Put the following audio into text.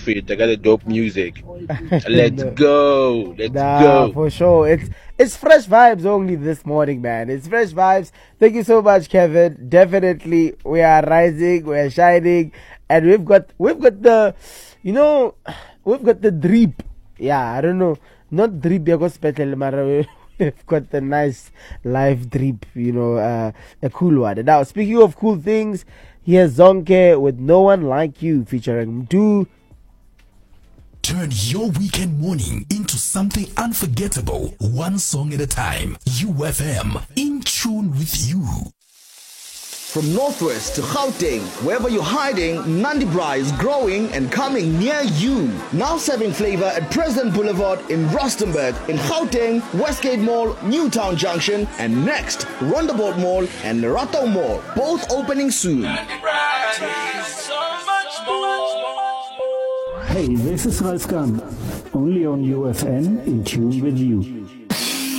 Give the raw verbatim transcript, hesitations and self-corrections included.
outfit. I got the dope music. Let's No. go. Let's Nah, go. for sure. It's it's fresh vibes only this morning, man. It's fresh vibes. Thank you so much, Kevin. Definitely, we are rising, we are shining, and we've got we've got the, you know, we've got the drip. Yeah, I don't know, not drip because special, but we've got the nice live drip. You know, uh, a cool one. Now, speaking of cool things, here's Zonke with "No One Like You" featuring Mdu. Turn your weekend morning into something unforgettable, one song at a time. U F M, in tune with you. From Northwest to Gauteng, wherever you're hiding, Nandi Bra is growing and coming near you. Now serving flavor at President Boulevard in Rustenburg, in Gauteng, Westgate Mall, Newtown Junction, and next, Rondeboort Mall and Nerato Mall, both opening soon. Hey, this is Ralph Kahn, only on U F M, in tune with you.